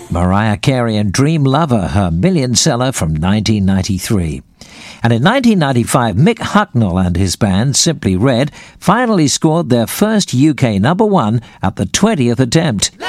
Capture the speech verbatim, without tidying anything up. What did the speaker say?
Mariah Carey and Dream Lover, her million seller from nineteen ninety-three. And in nineteen ninety-five, Mick Hucknall and his band, Simply Red, finally scored their first U K number one at the twentieth attempt.